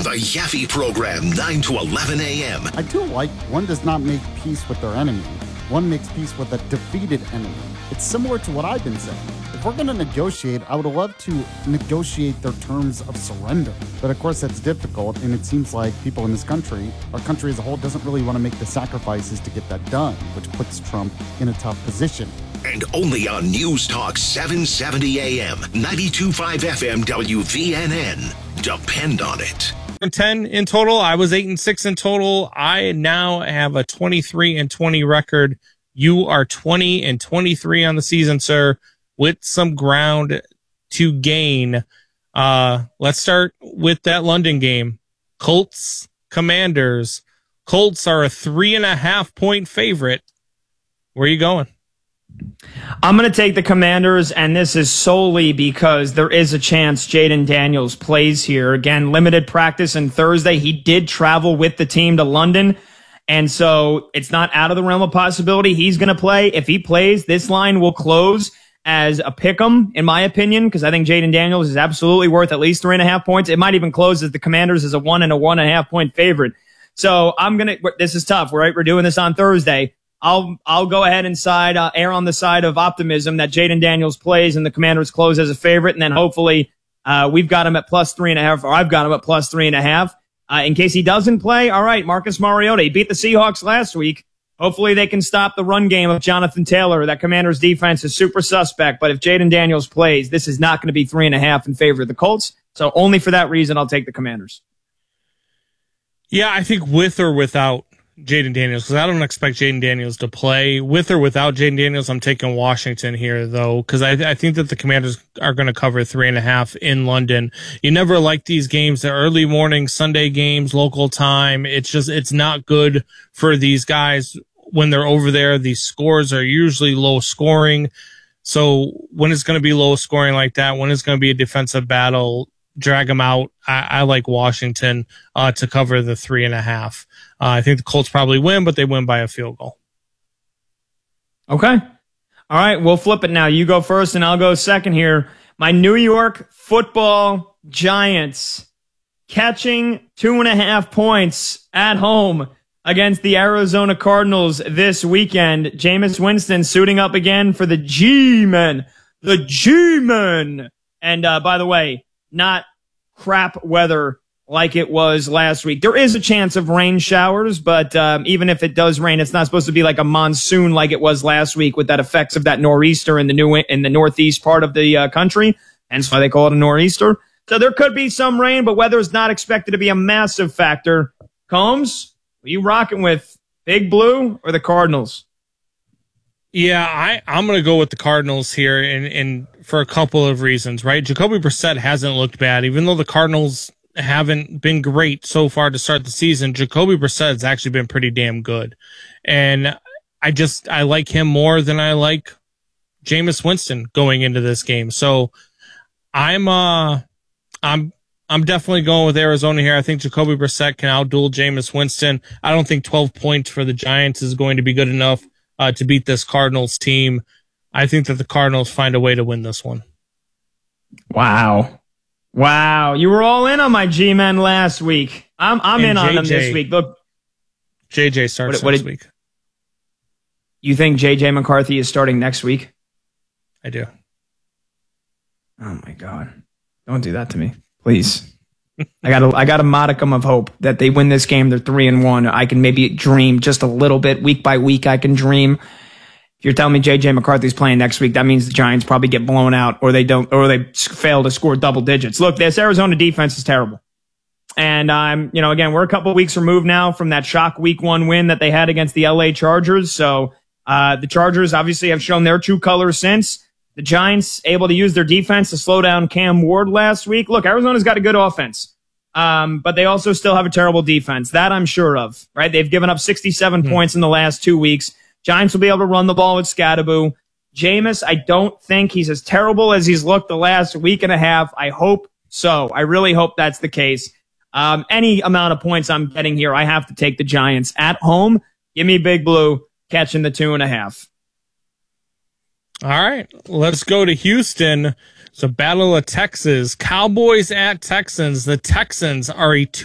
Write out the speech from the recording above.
The Yaffe Program, 9 to 11 a.m. I do like one does not make peace with their enemy. One makes peace with a defeated enemy. It's similar to what I've been saying. If we're going to negotiate, I would love to negotiate their terms of surrender. But of course, that's difficult, and it seems like people in this country, our country as a whole, doesn't really want to make the sacrifices to get that done, which puts Trump in a tough position. And only on News Talk 770 AM, 92.5 FM WVNN. Depend on it. 10 in total. I was 8-6 in total. I now have a 23-20 record. You are 20-23 on the season, sir, with some ground to gain. Let's start with that London game. Colts, Commanders. Colts are a 3.5-point favorite. Where are you going? I'm going to take the Commanders, and this is solely because there is a chance Jaden Daniels plays here. Again, limited practice on Thursday. He did travel with the team to London, and so it's not out of the realm of possibility he's going to play. If he plays, this line will close as a pick'em, in my opinion, because I think Jaden Daniels is absolutely worth at least 3.5 points. It might even close as the Commanders as a 1.5 point favorite. So this is tough, right? We're doing this on Thursday. I'll go ahead and err on the side of optimism that Jaden Daniels plays and the Commanders close as a favorite, and then hopefully we've got him at +3.5, or I've got him at +3.5. In case he doesn't play, all right, Marcus Mariota, he beat the Seahawks last week. Hopefully they can stop the run game of Jonathan Taylor. That Commanders defense is super suspect, but if Jaden Daniels plays, this is not going to be 3.5 in favor of the Colts. So only for that reason, I'll take the Commanders. Yeah, I think with or without Jaden Daniels, because I don't expect Jaden Daniels to play. With or without Jaden Daniels, I'm taking Washington here, though, because I think that the Commanders are going to cover 3.5 in London. You never like these games, the early morning Sunday games, local time. It's not good for these guys when they're over there. These scores are usually low scoring. So when it's going to be low scoring like that, when it's going to be a defensive battle, drag them out. I like Washington to cover the 3.5. I think the Colts probably win, but they win by a field goal. Okay. All right, we'll flip it now. You go first, and I'll go second here. My New York Football Giants catching 2.5 points at home against the Arizona Cardinals this weekend. Jameis Winston suiting up again for the G-Men. The G-Men. And by the way, not crap weather like it was last week. There is a chance of rain showers, but even if it does rain, it's not supposed to be like a monsoon like it was last week with that effects of that nor'easter in the northeast part of the country. Hence why they call it a nor'easter. So there could be some rain, but weather is not expected to be a massive factor. Combs, are you rocking with Big Blue or the Cardinals? Yeah, I'm going to go with the Cardinals here, and for a couple of reasons, right? Jacoby Brissett hasn't looked bad, even though the Cardinals haven't been great so far to start the season. Jacoby Brissett has actually been pretty damn good, and I like him more than I like Jameis Winston going into this game. So I'm definitely going with Arizona here. I think Jacoby Brissett can outduel Jameis Winston. I don't think 12 points for the Giants is going to be good enough to beat this Cardinals team. I think that the Cardinals find a way to win this one. Wow. You were all in on my G-Men last week. I'm in on them this week. Look, JJ starts next week. You think JJ McCarthy is starting next week? I do. Oh my God. Don't do that to me, please. I got a modicum of hope that they win this game. They're 3-1. I can maybe dream just a little bit week by week. I can dream. If you're telling me JJ McCarthy's playing next week, that means the Giants probably get blown out, or they fail to score double digits. Look, this Arizona defense is terrible. And again, we're a couple of weeks removed now from that shock week 1 win that they had against the LA Chargers. So, the Chargers obviously have shown their true colors since. The Giants able to use their defense to slow down Cam Ward last week. Look, Arizona's got a good offense, but they also still have a terrible defense. That I'm sure of, right? They've given up 67 points in the last 2 weeks. Giants will be able to run the ball with Scadaboo. Jameis, I don't think he's as terrible as he's looked the last week and a half. I hope so. I really hope that's the case. Any amount of points I'm getting here, I have to take the Giants at home. Give me Big Blue catching the 2.5. All right, let's go to Houston. It's a battle of Texas. Cowboys at Texans. The Texans are a